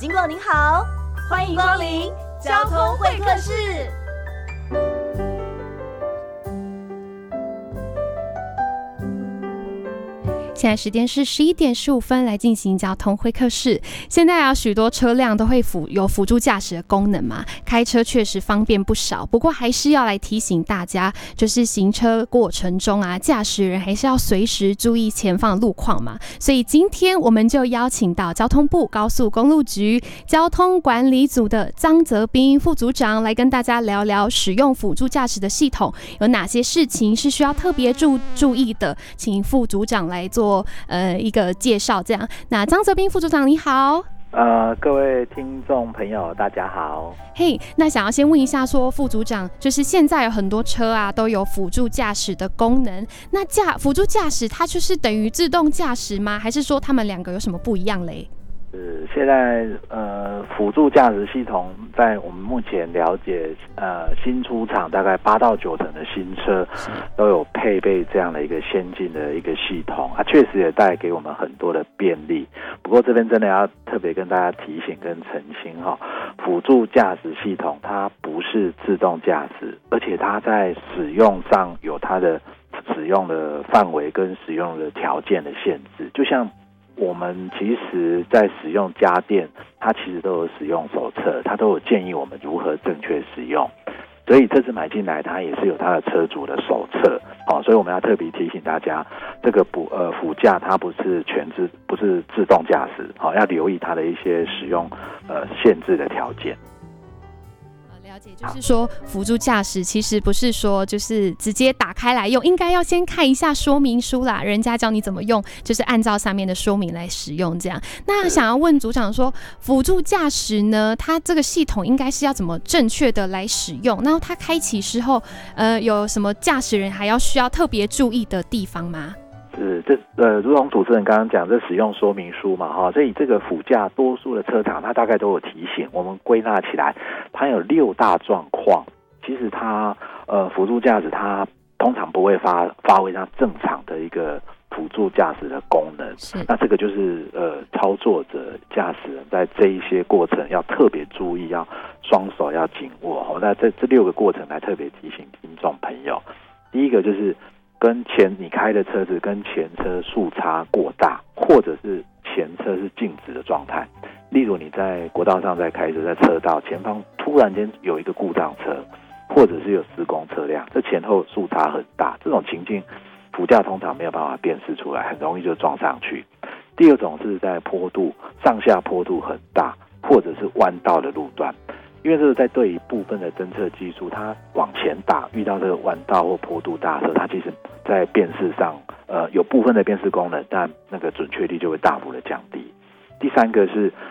经过您好，欢迎光临交通会客室。 现在时间是11点15分，来进行交通会客室。现在许多车辆都会有辅助驾驶的功能嘛，开车确实方便不少。不过还是要来提醒大家，就是行车过程中驾驶人还是要随时注意前方的路况嘛。所以今天我们就邀请到交通部高速公路局交通管理组的张泽斌副组长来跟大家聊聊使用辅助驾驶的系统有哪些事情是需要特别注意的，请副组长来做一个介绍。这样，那张泽斌副组长你好。 各位听众朋友大家好。 那想要先问一下说副组长，就是现在有很多车都有辅助驾驶的功能，那辅助驾驶它就是等于自动驾驶吗？还是说他们两个有什么不一样嘞？ 现在辅助驾驶系统在我们目前了解，新出厂大概8到9成的新车都有配备这样的一个先进的一个系统，确实也带给我们很多的便利。不过这边真的要特别跟大家提醒跟澄清辅助驾驶系统它不是自动驾驶，而且它在使用上有它的使用的范围跟使用的条件的限制。就像我们其实在使用家电，它其实都有使用手册，它都有建议我们如何正确使用。所以这次买进来，它也是有它的车主的手册，所以我们要特别提醒大家，这个辅驾它不是不是自动驾驶，要留意它的一些使用限制的条件。 了解，就是说辅助驾驶其实不是说就是直接打开来用，应该要先看一下说明书啦，人家教你怎么用，就是按照上面的说明来使用这样。那想要问组长说，辅助驾驶呢，它这个系统应该是要怎么正确的来使用？那它开启时候，有什么驾驶人还需要特别注意的地方吗？ 如同主持人刚刚讲，这使用说明书嘛，所以这个辅驾多数的车厂它大概都有提醒，我们归纳起来，它有6大状况。其实它辅助驾驶它通常不会发挥它正常的一个辅助驾驶的功能，那这个就是操作者驾驶人在这一些过程要特别注意，要双手要紧握。那这6个过程来特别提醒听众朋友。第一个就是你开的车子跟前车速差过大，或者是前车是静止的状态。例如你在国道上在开车，在车道前方突然间有一个故障车，或者是有施工车辆，这前后速差很大，这种情境辅驾通常没有办法辨识出来，很容易就撞上去。第二种是在上下坡度很大，或者是弯道的路段。因为这个在对于部分的侦测技术，它往前打遇到这个弯道或坡度大的时候，它其实在辨识上有部分的辨识功能，但那个准确率就会大幅的降低。第三个是